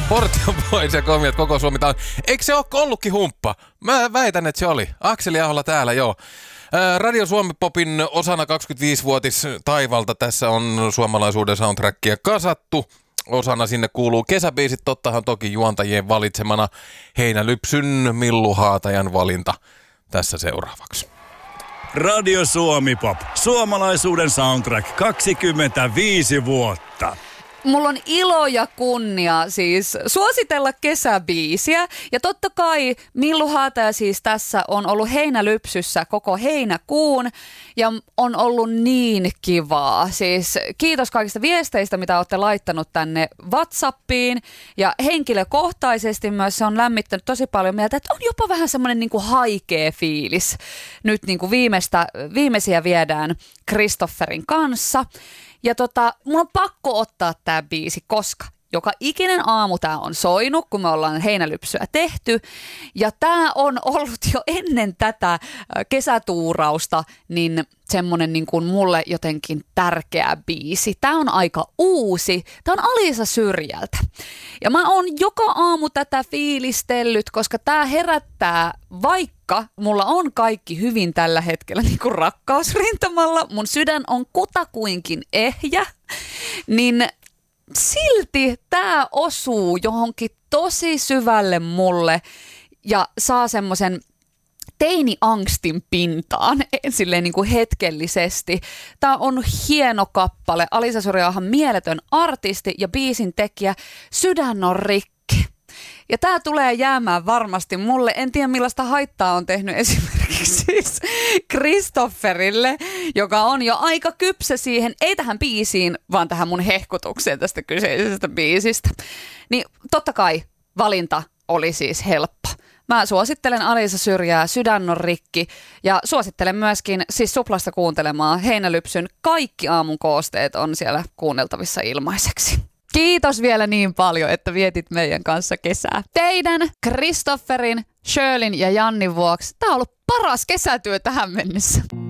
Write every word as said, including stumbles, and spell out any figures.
Portion Boys ja Komiat koko Suomi. Tää on, eikö se ole ollutkin humppa? Mä väitän, että se oli. Akseli Aholla täällä, joo. Radio Suomi Popin osana kaksikymmentäviisivuotis taivalta. Tässä on suomalaisuuden soundtrackia kasattu. Osana sinne kuuluu kesäbiisit, tottahan toki juontajien valitsemana. Heinälypsyn Millu Haatajan valinta tässä seuraavaksi. Radio Suomi Pop. Suomalaisuuden soundtrack kaksikymmentäviisi vuotta. Mulla on ilo ja kunnia siis suositella kesäbiisiä. Ja totta kai Millu Haataja siis tässä on ollut heinälypsyssä koko heinäkuun. Ja on ollut niin kivaa. Siis kiitos kaikista viesteistä, mitä olette laittanut tänne WhatsAppiin. Ja henkilökohtaisesti myös se on lämmittänyt tosi paljon mieltä, että on jopa vähän semmoinen niin kuin haikea fiilis. Nyt niin kuin viimeistä, viimeisiä viedään Kristofferin kanssa. Ja tota, mun on pakko ottaa tää biisi, koska joka ikinen aamu tää on soinut, kun me ollaan heinälypsyä tehty. Ja tää on ollut jo ennen tätä kesätuurausta niin semmonen niin kuin mulle jotenkin tärkeä biisi. Tää on aika uusi. Tää on Alisa Syrjältä. Ja mä oon joka aamu tätä fiilistellyt, koska tää herättää, vaikka mulla on kaikki hyvin tällä hetkellä niin kuin rakkausrintamalla, mun sydän on kutakuinkin ehjä, niin silti tää osuu johonkin tosi syvälle mulle ja saa semmoisen teini-angstin pintaan silleen niin kuin hetkellisesti. Tää on hieno kappale. Alisa Syrjä on mieletön artisti ja biisin tekijä. Sydän on rikki. Ja tää tulee jäämään varmasti mulle. En tiedä millaista haittaa on tehnyt esimerkiksi siis Kristofferille, joka on jo aika kypsä siihen, ei tähän biisiin, vaan tähän mun hehkutukseen tästä kyseisestä biisistä. Niin totta kai valinta oli siis helppo. Mä suosittelen Alisa Syrjää, Sydän on rikki, ja suosittelen myöskin siis Suplasta kuuntelemaan Heinälypsyn. Kaikki aamun koosteet on siellä kuunneltavissa ilmaiseksi. Kiitos vielä niin paljon, että vietit meidän kanssa kesää. Teidän, Kristofferin, Shirlin ja Jannin vuoksi tää on ollut paras kesätyö tähän mennessä.